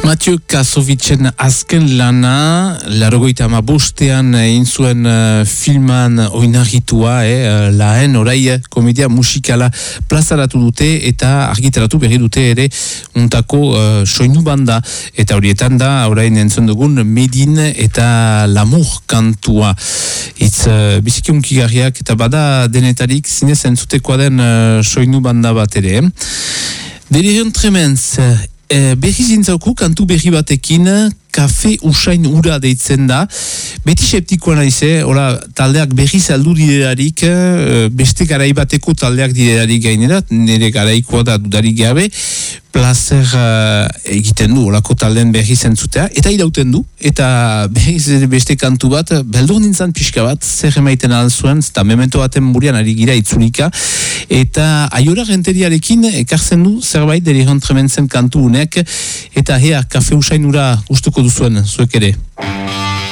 Mathieu Kasovicen azken lana, 1985 egin zuen filman oinarritua, lahen orai komedia musikala plazaratu dute eta argitaratu berri dute ere untako soinu banda, eta horietan da orain entzun dugun Medin eta L'amour kantua. Itz biziki unkigarriak eta bada denetarik zinez entzutekoa den soinu banda bat ere. Delirium Tremens berri zintzauku kantu berri batekin, Kafe Usain Ura deitzen da. Beti septikoa naize, taldeak berri zaldu diderarik, beste garaibateko taldeak diderarik gainera, nire garaikoa da dudarik gabe, placer egiten du, olako talden berri zentzutea, eta irauten du, eta berri beste kantu bat, beldur nintzen pixka bat, zer emaiten alzuen, eta memento baten burian ari gira itzulika, eta aiora renteriarekin ekartzen du zerbait Delirium Tremensen kantu unek, eta Kafe Usain Ura gustuko duzuen, zuek ere.